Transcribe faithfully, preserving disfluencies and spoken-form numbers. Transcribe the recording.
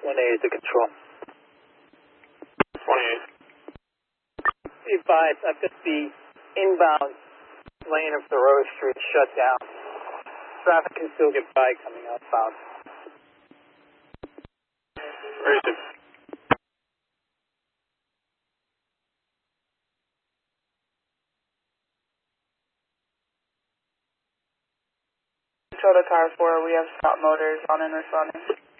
one eight to control. twenty-eight. Be advised, I've got the inbound lane of Thoreau Street shut down. Traffic can still get by coming outbound. Rated. Control to Car four, we have Scott Motors on and responding.